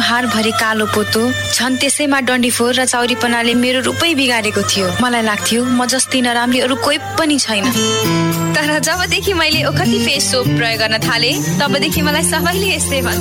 अनुहार भरि कालो पोतो, झन् त्यसैमा डन्डीफोर र चौरीपनाले मेरो रूपै बिगारेको थियो। मलाई लाग्थ्यो म जस्तै नराम्री अरू कोही पनि छैन। तर जबदेखि मैले ओखती फेस सोप प्रयोग गर्न थाले, तबदेखि मलाई सबैले यस्तै भन्छ।